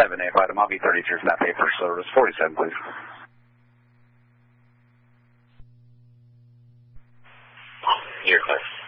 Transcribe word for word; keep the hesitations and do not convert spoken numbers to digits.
seven, A item. I'll be thirty-three from that paper service. forty-seven, please. You're clear.